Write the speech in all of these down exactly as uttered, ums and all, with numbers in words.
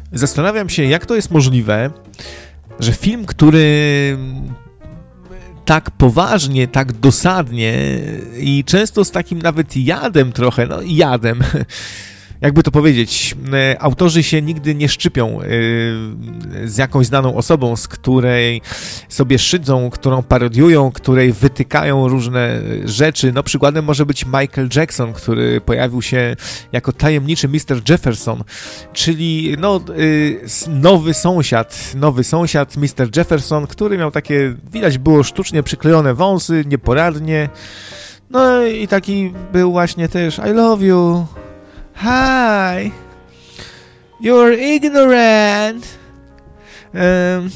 Zastanawiam się, jak to jest możliwe, że film, który tak poważnie, tak dosadnie i często z takim nawet jadem trochę, no jadem, jakby to powiedzieć, autorzy się nigdy nie szczypią z jakąś znaną osobą, z której sobie szydzą, którą parodiują, której wytykają różne rzeczy. No przykładem może być Michael Jackson, który pojawił się jako tajemniczy mister Jefferson, czyli no, nowy sąsiad, nowy sąsiad mister Jefferson, który miał takie, widać było sztucznie przyklejone wąsy, nieporadnie. No i taki był właśnie też I love you. Hi, you're ignorant. Um,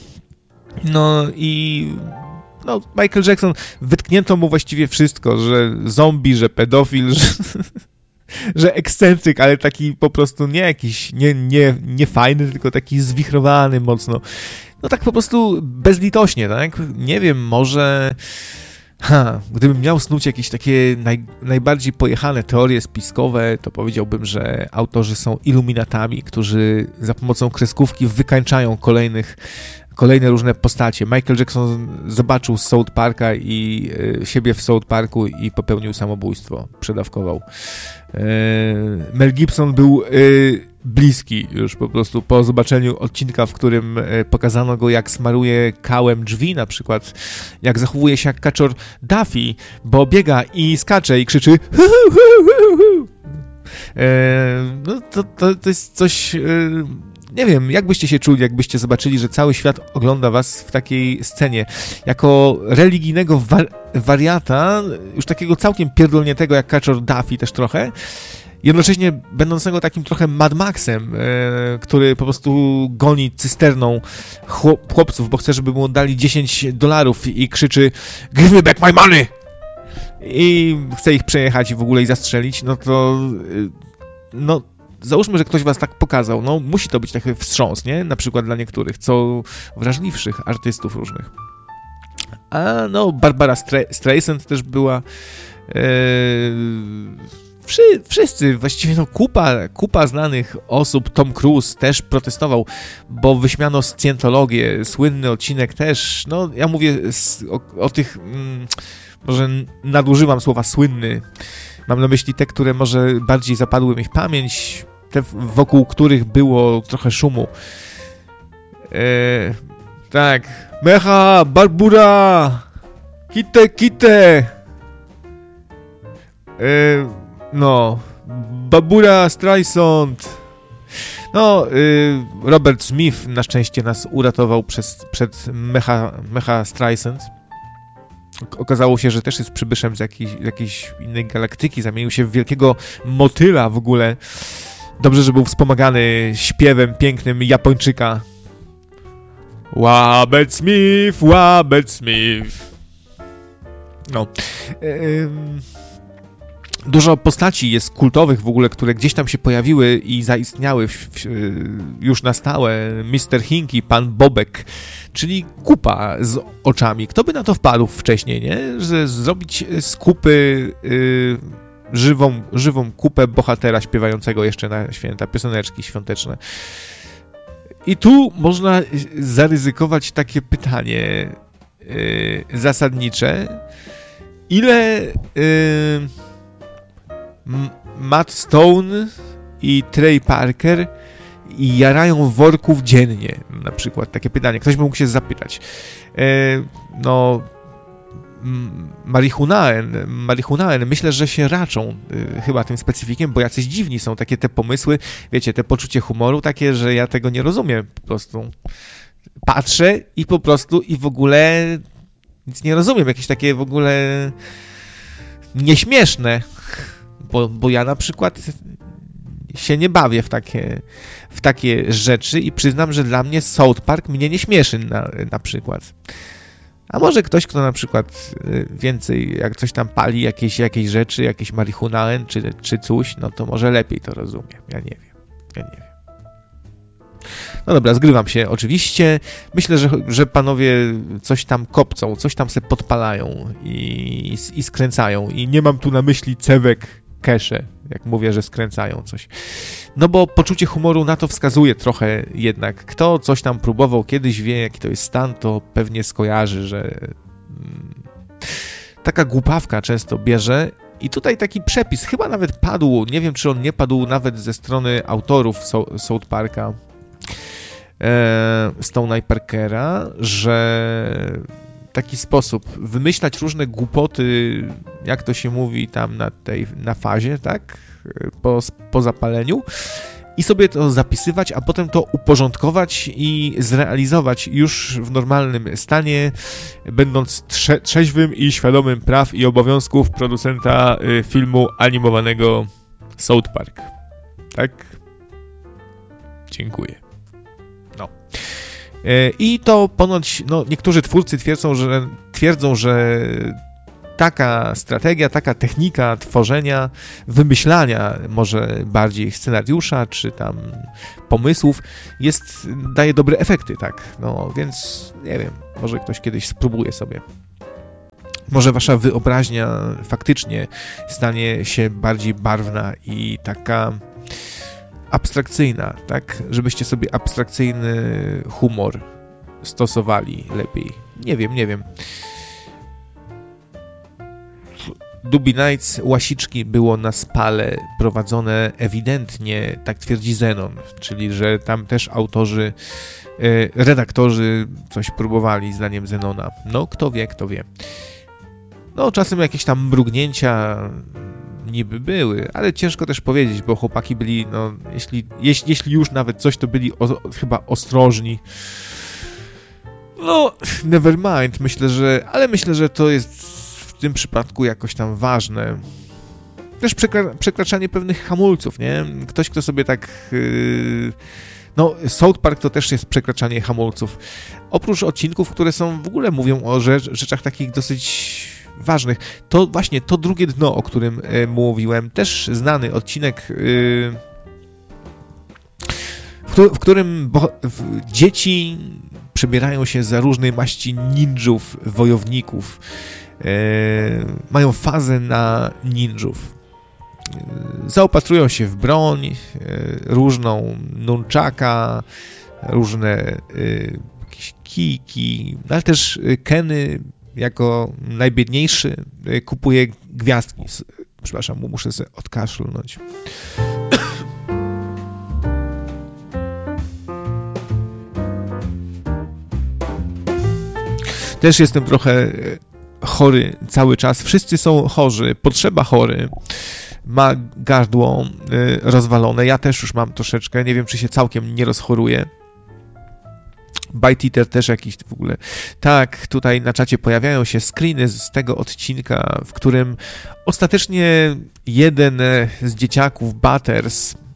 no i no, Michael Jackson, wytknięto mu właściwie wszystko, że zombie, że pedofil, że, że ekscentryk, ale taki po prostu nie jakiś, nie, nie, nie fajny, tylko taki zwichrowany mocno. No tak po prostu bezlitośnie, tak? Nie wiem, może... Ha, gdybym miał snuć jakieś takie naj, najbardziej pojechane teorie spiskowe, to powiedziałbym, że autorzy są iluminatami, którzy za pomocą kreskówki wykańczają kolejnych, kolejne różne postacie. Michael Jackson zobaczył South Parka i e, siebie w South Parku i popełnił samobójstwo, przedawkował. E, Mel Gibson był e, bliski już po prostu po zobaczeniu odcinka, w którym pokazano go, jak smaruje kałem drzwi, na przykład jak zachowuje się jak kaczor Daffy, bo biega i skacze i krzyczy hu, hu, hu, hu. E, no to, to, to jest coś, e, nie wiem, jak byście się czuli, jakbyście zobaczyli, że cały świat ogląda was w takiej scenie, jako religijnego war- wariata, już takiego całkiem pierdolniętego jak kaczor Daffy też trochę, jednocześnie będącego takim trochę Mad Maxem, e, który po prostu goni cysterną chłop, chłopców, bo chce, żeby mu dali dziesięć dolarów i krzyczy give me back my money! I chce ich przejechać i w ogóle ich zastrzelić, no to e, no załóżmy, że ktoś was tak pokazał, no musi to być taki wstrząs, nie? Na przykład dla niektórych, co wrażliwszych artystów różnych. A no, Barbara Stra- Streisand też była... E, Wszy, wszyscy, właściwie no kupa, kupa znanych osób, Tom Cruise też protestował, bo wyśmiano scjentologię, słynny odcinek też, no ja mówię o, o tych, mm, może nadużywam słowa słynny, mam na myśli te, które może bardziej zapadły mi w pamięć, te wokół których było trochę szumu. E, tak, Mecha, Barbura, Kite, Kite, e, no, Barbara Streisand. No, y, Robert Smith na szczęście nas uratował przez, przed Mecha, Mecha Streisand. Okazało się, że też jest przybyszem z jakiejś, jakiejś innej galaktyki. Zamienił się w wielkiego motyla w ogóle. Dobrze, że był wspomagany śpiewem pięknym Japończyka. Robert Smith, Robert Smith. No. Y, Dużo postaci jest kultowych w ogóle, które gdzieś tam się pojawiły i zaistniały w, w, już na stałe. mister Hinky, pan Bobek, czyli kupa z oczami. Kto by na to wpadł wcześniej, nie? Że zrobić z kupy y, żywą, żywą kupę bohatera śpiewającego jeszcze na święta, pioseneczki świąteczne. I tu można zaryzykować takie pytanie y, zasadnicze. Ile... Y, Matt Stone i Trey Parker jarają worków dziennie, na przykład takie pytanie, ktoś by mógł się zapytać. E, no marihunaen, marihunaen, myślę, że się raczą y, chyba tym specyfikiem, bo jacyś dziwni są takie te pomysły, wiecie, te poczucie humoru takie, że ja tego nie rozumiem, po prostu patrzę i po prostu i w ogóle nic nie rozumiem, jakieś takie w ogóle nieśmieszne. Bo, bo ja na przykład się nie bawię w takie, w takie rzeczy i przyznam, że dla mnie South Park mnie nie śmieszy na, na przykład. A może ktoś, kto na przykład więcej, jak coś tam pali, jakieś, jakieś rzeczy, jakieś marihunaen czy, czy coś, no to może lepiej to rozumie. Ja nie wiem. Ja nie wiem. No dobra, zgrywam się oczywiście. Myślę, że, że panowie coś tam kopcą, coś tam se podpalają i, i skręcają. I nie mam tu na myśli cewek, kesze. jak mówię, że skręcają coś. No bo poczucie humoru na to wskazuje trochę jednak. Kto coś tam próbował kiedyś, wie jaki to jest stan, to pewnie skojarzy, że mm, taka głupawka często bierze. I tutaj taki przepis, chyba nawet padł, nie wiem czy on nie padł nawet ze strony autorów so- South Parka, e, Stone'a i Parkera, że taki sposób wymyślać różne głupoty, jak to się mówi tam na tej, na fazie, tak, po, po zapaleniu i sobie to zapisywać, a potem to uporządkować i zrealizować już w normalnym stanie, będąc trze- trzeźwym i świadomym praw i obowiązków producenta y, filmu animowanego South Park. Tak? Dziękuję. No. Y, I to ponoć, no, niektórzy twórcy twierdzą, że twierdzą, że taka strategia, taka technika tworzenia, wymyślania może bardziej scenariusza, czy tam pomysłów, jest, daje dobre efekty, tak. No, więc nie wiem, może ktoś kiedyś spróbuje sobie. Może wasza wyobraźnia faktycznie stanie się bardziej barwna i taka abstrakcyjna, tak? Żebyście sobie abstrakcyjny humor stosowali lepiej. Nie wiem, nie wiem. Dubi Nights, Łasiczki było na Spale prowadzone ewidentnie, tak twierdzi Zenon, czyli że tam też autorzy, redaktorzy coś próbowali, zdaniem Zenona. No, kto wie, kto wie. No, czasem jakieś tam mrugnięcia niby były, ale ciężko też powiedzieć, bo chłopaki byli, no, jeśli, jeśli, jeśli już nawet coś, to byli o, chyba ostrożni. No, never mind, myślę, że, ale myślę, że to jest w tym przypadku jakoś tam ważne. Też przekra- przekraczanie pewnych hamulców, nie? Ktoś, kto sobie tak... Yy... No, South Park to też jest przekraczanie hamulców. Oprócz odcinków, które są w ogóle mówią o rzecz, rzeczach takich dosyć ważnych. To właśnie to drugie dno, o którym y, mówiłem, też znany odcinek, y, w, któ- w którym bo- w, dzieci przebierają się za różnej maści ninjów, wojowników. Y, mają fazę na ninjów. Zaopatrują się w broń, różną nunchaka, różne y, jakieś kijki, ale też Kenny jako najbiedniejszy y, kupuje gwiazdki. Przepraszam, muszę sobie odkaszlnąć. Też jestem trochę chory cały czas. Wszyscy są chorzy. Potrzeba chory. Ma gardło y, rozwalone. Ja też już mam troszeczkę. Nie wiem, czy się całkiem nie rozchoruję. Bite Eater też jakiś w ogóle. Tak, tutaj na czacie pojawiają się screeny z tego odcinka, w którym ostatecznie jeden z dzieciaków, Butters, y,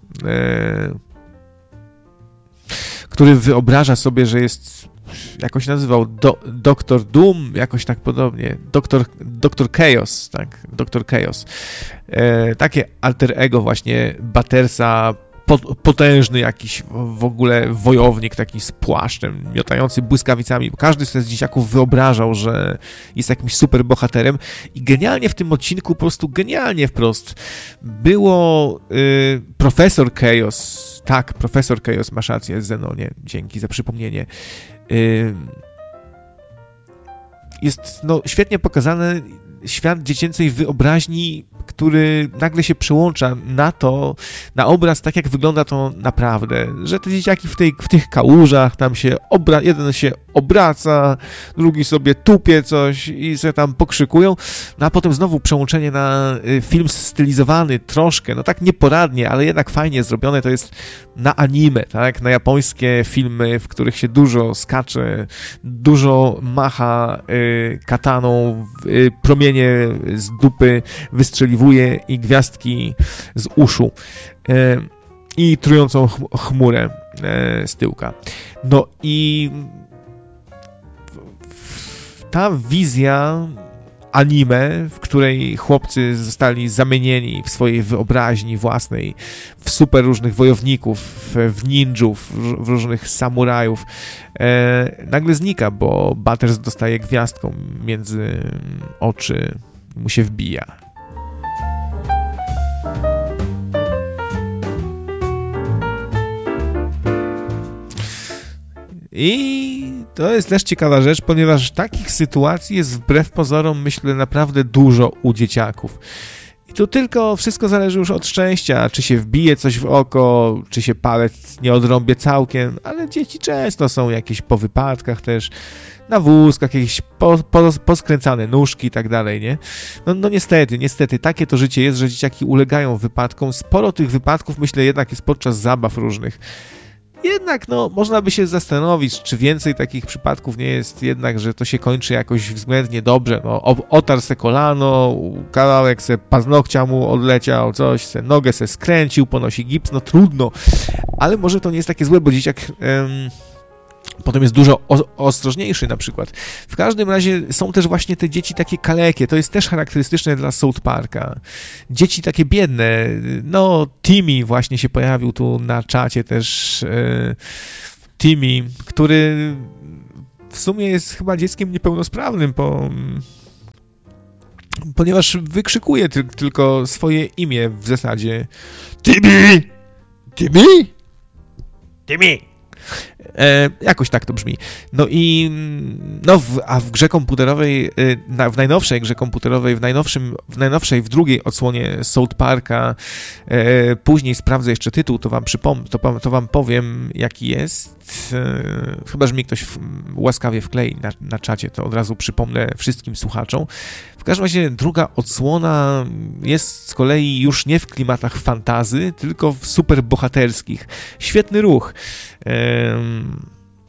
który wyobraża sobie, że jest, jakoś nazywał, do, Doktor Doom, jakoś tak podobnie, Doktor, Doktor Chaos, tak, Doktor Chaos. E, takie alter ego właśnie Buttersa, pot, potężny jakiś w ogóle wojownik, taki z płaszczem, miotający błyskawicami. Każdy z tych dzieciaków wyobrażał, że jest jakimś super bohaterem i genialnie w tym odcinku, po prostu genialnie wprost, było y, Profesor Chaos, tak, Profesor Chaos, masz rację, Zenonie, dzięki za przypomnienie. Jest, no, świetnie pokazany świat dziecięcej wyobraźni, który nagle się przełącza na to, na obraz, tak jak wygląda to naprawdę, że te dzieciaki w, tej, w tych kałużach tam się, obra- jeden się obraca, drugi sobie tupie coś i sobie tam pokrzykują, no a potem znowu przełączenie na film stylizowany troszkę, no tak nieporadnie, ale jednak fajnie zrobione, to jest na anime, tak, na japońskie filmy, w których się dużo skacze, dużo macha y, kataną, y, promienie z dupy wystrzeliwuje i gwiazdki z uszu y, i trującą ch- chmurę y, z tyłka. No i ta wizja anime, w której chłopcy zostali zamienieni w swojej wyobraźni własnej w super różnych wojowników, w ninjów, w różnych samurajów, e, nagle znika, bo Butters dostaje gwiazdką między oczy i mu się wbija. I to jest też ciekawa rzecz, ponieważ takich sytuacji jest wbrew pozorom, myślę, naprawdę dużo u dzieciaków. I tu tylko wszystko zależy już od szczęścia, czy się wbije coś w oko, czy się palec nie odrąbie całkiem, ale dzieci często są jakieś po wypadkach też, na wózkach, jakieś po, po, poskręcane nóżki i tak dalej, nie? No, no niestety, niestety, takie to życie jest, że dzieciaki ulegają wypadkom. Sporo tych wypadków, myślę, jednak jest podczas zabaw różnych. Jednak, no, można by się zastanowić, czy więcej takich przypadków nie jest jednak, że to się kończy jakoś względnie dobrze. No, otarł se kolano, kawałek se paznokcia mu odleciał, coś, se nogę se skręcił, ponosi gips, no trudno. Ale może to nie jest takie złe, bo dzieciak... Em, Potem jest dużo o- ostrożniejszy na przykład. W każdym razie są też właśnie te dzieci takie kalekie. To jest też charakterystyczne dla South Parka. Dzieci takie biedne. No, Timmy właśnie się pojawił tu na czacie też. E, Timmy, który w sumie jest chyba dzieckiem niepełnosprawnym, po, ponieważ wykrzykuje ty- tylko swoje imię w zasadzie. Timmy! Timmy! Timmy! E, jakoś tak to brzmi. No i no w, a w grze komputerowej, na, w najnowszej grze komputerowej, w, najnowszym, w najnowszej, w drugiej odsłonie South Parka, e, później sprawdzę jeszcze tytuł, to wam przypom- to, to wam powiem, jaki jest. E, chyba, że mi ktoś w, łaskawie wklei na, na czacie, to od razu przypomnę wszystkim słuchaczom. W każdym razie druga odsłona jest z kolei już nie w klimatach fantazy, tylko w superbohaterskich. Świetny ruch. Ehm...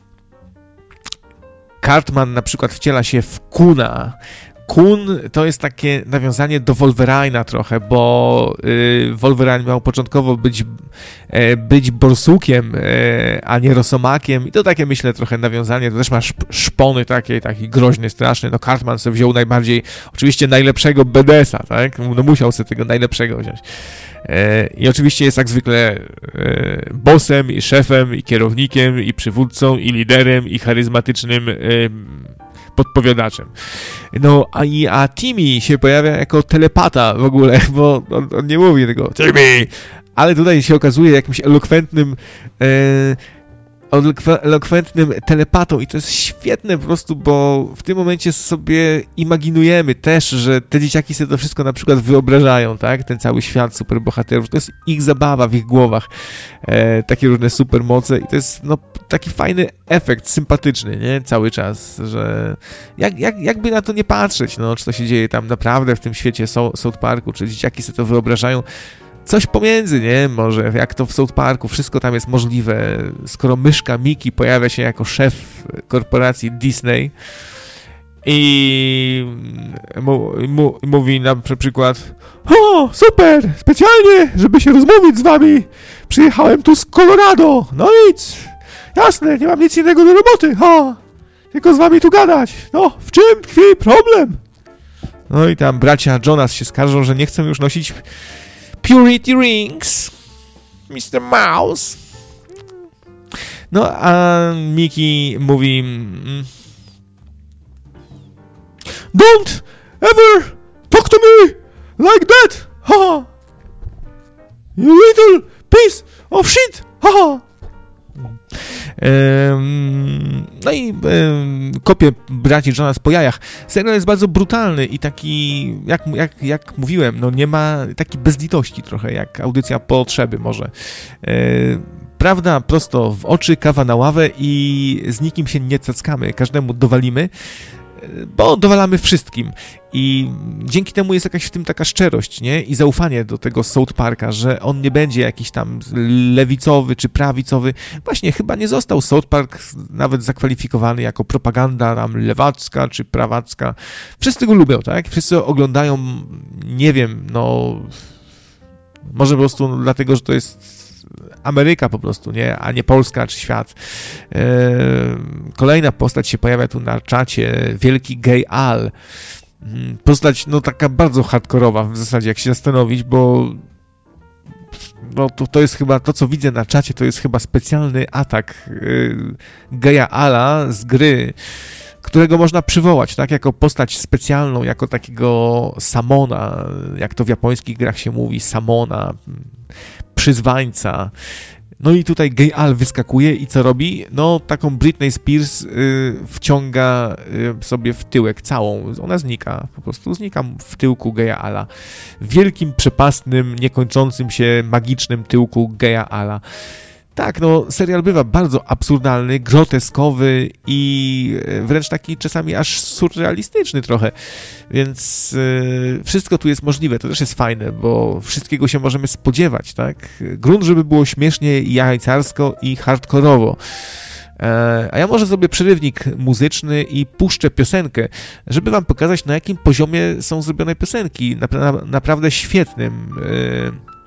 Cartman na przykład wciela się w Kuna. Kun to jest takie nawiązanie do Wolverina trochę, bo y, Wolverine miał początkowo być, e, być borsukiem, e, a nie rosomakiem i to takie, myślę, trochę nawiązanie, to też ma szp- szpony takie, taki groźny, straszny, no Cartman sobie wziął najbardziej, oczywiście najlepszego B D S a, tak, no musiał sobie tego najlepszego wziąć. E, I oczywiście jest jak zwykle e, bossem i szefem i kierownikiem i przywódcą i liderem i charyzmatycznym e, podpowiadaczem. No, a, i, a Timmy się pojawia jako telepata w ogóle, bo on, on nie mówi tego Timmy, ale tutaj się okazuje jakimś elokwentnym e, elokwentnym telepatą i to jest świetne po prostu, bo w tym momencie sobie imaginujemy też, że te dzieciaki sobie to wszystko na przykład wyobrażają, tak? Ten cały świat superbohaterów, to jest ich zabawa w ich głowach, e, takie różne supermoce i to jest no taki fajny efekt, sympatyczny, nie? Cały czas, że jak, jak, jakby na to nie patrzeć, no, czy to się dzieje tam naprawdę w tym świecie South Parku, czy dzieciaki sobie to wyobrażają, coś pomiędzy, nie? Może jak to w South Parku, wszystko tam jest możliwe. Skoro myszka Mickey pojawia się jako szef korporacji Disney i mu, mu, mówi na przykład: o, super, specjalnie, żeby się rozmówić z wami, przyjechałem tu z Colorado, no nic, jasne, nie mam nic innego do roboty, ha, tylko z wami tu gadać, no, w czym tkwi problem? No i tam bracia Jonas się skarżą, że nie chcą już nosić Purity Rings, mister Mouse. No, a Mickey mówi: don't ever talk to me like that, haha, you little piece of shit, haha. Um, no i um, kopie braci Jonas po jajach. Serial jest bardzo brutalny i taki, jak, jak, jak mówiłem, no nie ma, taki bez litości trochę, jak audycja Potrzeby może. E, prawda prosto w oczy, kawa na ławę i z nikim się nie cackamy, każdemu dowalimy, bo dowalamy wszystkim i dzięki temu jest jakaś w tym taka szczerość, nie? I zaufanie do tego South Parka, że on nie będzie jakiś tam lewicowy czy prawicowy. Właśnie chyba nie został South Park nawet zakwalifikowany jako propaganda tam lewacka czy prawacka. Wszyscy go lubią, tak? Wszyscy oglądają, nie wiem, no może po prostu no, dlatego, że to jest Ameryka po prostu, nie? A nie Polska czy świat. Eee, kolejna postać się pojawia tu na czacie, wielki gay Al. Postać, no taka bardzo hardkorowa w zasadzie, jak się zastanowić, bo no to, to jest chyba, to co widzę na czacie, to jest chyba specjalny atak yy, geja Ala z gry, którego można przywołać, tak, jako postać specjalną, jako takiego samona, jak to w japońskich grach się mówi, samona, przyzwańca. No i tutaj Gay Al wyskakuje i co robi? No taką Britney Spears y, wciąga y, sobie w tyłek całą. Ona znika, po prostu znika w tyłku Gaya Ala. W wielkim, przepastnym, niekończącym się, magicznym tyłku Gaya Ala. Tak, no serial bywa bardzo absurdalny, groteskowy i wręcz taki czasami aż surrealistyczny trochę, więc yy, wszystko tu jest możliwe, to też jest fajne, bo wszystkiego się możemy spodziewać, tak? Grunt, żeby było śmiesznie, jajcarsko i hardkorowo. A ja może zrobię przerywnik muzyczny i puszczę piosenkę, żeby wam pokazać, na jakim poziomie są zrobione piosenki, na, na, naprawdę świetnym. Yy,